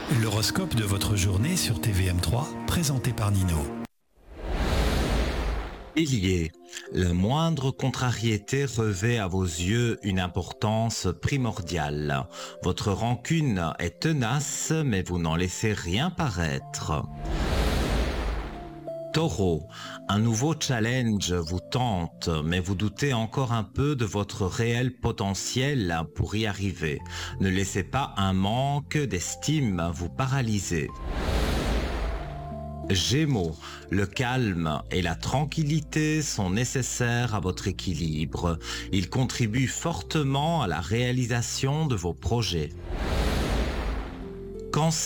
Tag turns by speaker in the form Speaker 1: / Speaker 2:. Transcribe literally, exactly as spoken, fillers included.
Speaker 1: L'horoscope de votre journée sur T V M trois, présenté par Nino.
Speaker 2: Bélier, la moindre contrariété revêt à vos yeux une importance primordiale. Votre rancune est tenace, mais vous n'en laissez rien paraître. Taureau, un nouveau challenge vous tente, mais vous doutez encore un peu de votre réel potentiel pour y arriver. Ne laissez pas un manque d'estime vous paralyser. Gémeaux, le calme et la tranquillité sont nécessaires à votre équilibre. Ils contribuent fortement à la réalisation de vos projets. Cancer,